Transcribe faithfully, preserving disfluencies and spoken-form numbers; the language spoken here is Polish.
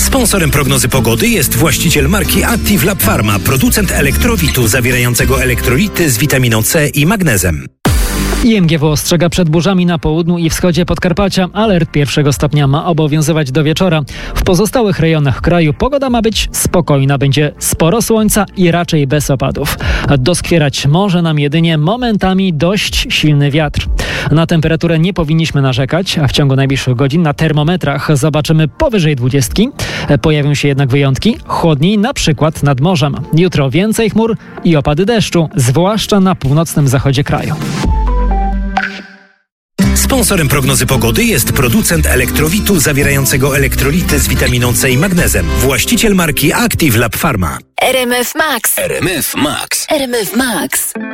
Sponsorem prognozy pogody jest właściciel marki Active Lab Pharma, producent elektrowitu zawierającego elektrolity z witaminą C i magnezem. I M G W ostrzega przed burzami na południu i wschodzie Podkarpacia. Alert pierwszego stopnia ma obowiązywać do wieczora. W pozostałych rejonach kraju pogoda ma być spokojna. Będzie sporo słońca i raczej bez opadów. Doskwierać może nam jedynie momentami dość silny wiatr. Na temperaturę nie powinniśmy narzekać, a w ciągu najbliższych godzin na termometrach zobaczymy powyżej dwudziestki. Pojawią się jednak wyjątki, chłodniej na przykład nad morzem. Jutro więcej chmur i opady deszczu, zwłaszcza na północnym zachodzie kraju. Sponsorem prognozy pogody jest producent elektrowitu zawierającego elektrolity z witaminą C i magnezem. Właściciel marki Active Lab Pharma. R M F Max. R M F Max. R M F Max.